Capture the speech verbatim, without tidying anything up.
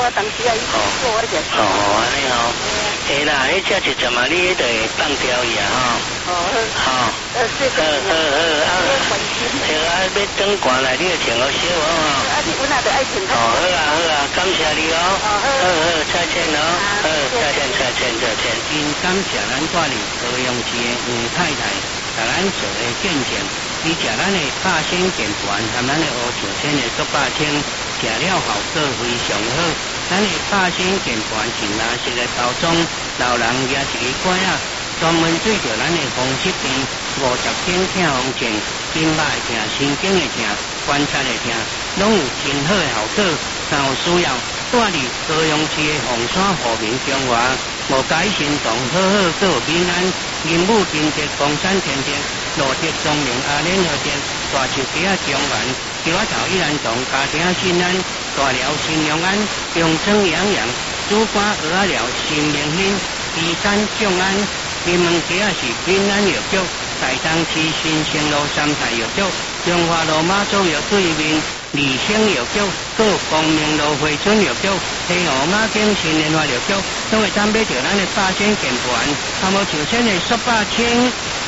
啊，当时啊，伊做我就。 哦，安尼哦。嘿啦，迄只是怎么你迄个放掉伊啊？ 哦。 好。 呃，是的。 好好好啊。嘿啊，要转寒来，你要穿好少哦。 啊，你阮也着爱穿。 哦，好啊好啊，感谢你哦。 哦好。 好好，再见哦。好，再见再见再见。 真感谢咱带领高雄市的黄太太，甲咱做个见证。伊食咱的八仙剑丸，含咱的乌树鲜的竹巴青，食了效果非常好。咱的八仙剑丸是蓝色的包装，老人也是一罐啊，专门对着咱的风湿病、五十肩痛风症、筋脉痛、神经的痛、关节的痛，拢有真好的效果。若有需要，带入高雄市的红山和平中华，无改行动好好做平安，银武金德江山天地，路德庄明阿联合店，大树街啊中安，桥仔头依然同家庭新安，大寮新良安，永春洋洋，主管鹅仔寮新明兴，岐山众安，金门街啊是平安药局，大东市新生路三太药局，中华路马祖药对面。李星药局、各光明路惠春药局、西湖马景新莲花药局，都会参买着咱的八仙剑丸，还无像咱的雪巴青、